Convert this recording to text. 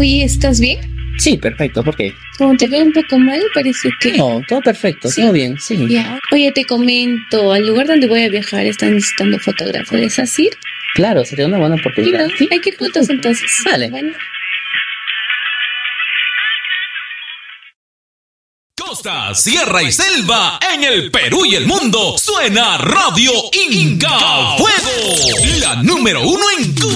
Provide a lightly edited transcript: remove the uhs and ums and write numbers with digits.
Oye, ¿estás bien? Sí, perfecto, ¿por qué? Como te veo un poco mal, parece que... No, todo perfecto, ¿Sí? todo bien, sí. Ya. Oye, te comento, al lugar donde voy a viajar están necesitando fotógrafo. ¿Deseas ir? Claro, sería una buena oportunidad. Claro, Sí, hay que ir juntos entonces. Vale. Bueno. Costa, sierra y selva, en el Perú y el mundo, suena Radio Inca Fuego, la número 1 en Cuba.